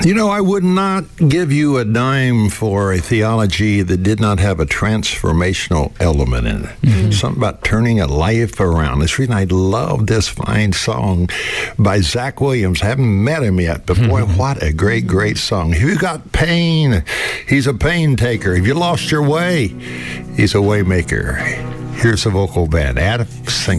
You know, I would not give you a dime for a theology that did not have a transformational element in it. Mm-hmm. Something about turning a life around. This reason I love this fine song by Zach Williams. I haven't met him yet, but boy, what a great, great song. If you got pain, he's a pain taker. If you lost your way, he's a way maker. Here's a vocal band. Adam, sing.